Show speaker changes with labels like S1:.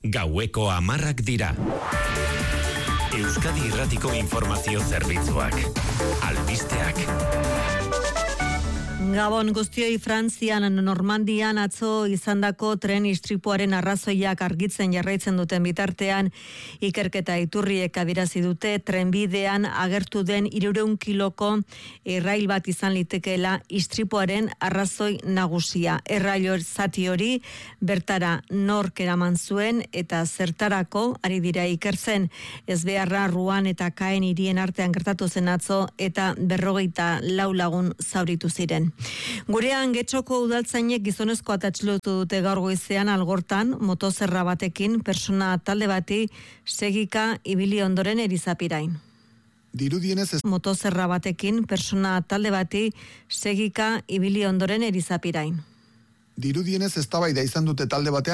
S1: Gaueko 10:00 dira. Euskadi Irratiko Informazio Zerbitzuak. Albisteak.
S2: Gabon guztioi, Frantzian Normandian atzo izandako tren istripuaren arrazoiak argitzen jarraitzen duten bitartean, ikerketa iturriek adierazi dute trenbidean agertu den 300 kiloko errail bat izan litekeela istripuaren arrazoi nagusia. Errailo zati hori bertara nork eraman zuen eta zertarako ari dira ikertzen. Ezbeharra Ruan eta Kaen hirien artean gertatu zen atzo eta 54 lagun zauritu ziren. Gurean Getxoko udaltzainek gizonezko atxilotu dute gaur goizean Algortan motozerra batekin persona talde bati segika ibili ondoren erizapirain.
S3: Dirudienez
S2: Motozerra batekin persona talde bati segika ibili ondoren erizapirain.
S3: Dirudienez eztabaida izan dute talde batean